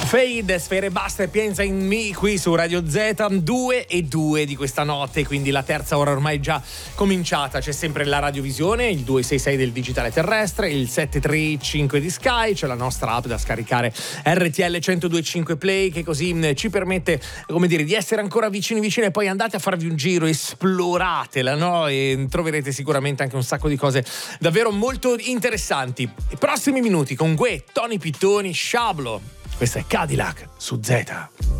Fade, Sfere Basta e Pensa in Me qui su Radio Z, 2:02 di questa notte, quindi la terza ora ormai già cominciata. C'è sempre la radiovisione, il 266 del digitale terrestre, il 735 di Sky, c'è la nostra app da scaricare, RTL 102.5 Play, che così ci permette, come dire, di essere ancora vicini e poi andate a farvi un giro, esploratela, no? E troverete sicuramente anche un sacco di cose davvero molto interessanti. I prossimi minuti con Gue, Tony Pittoni, Sciablo. Questa è Cadillac su Z.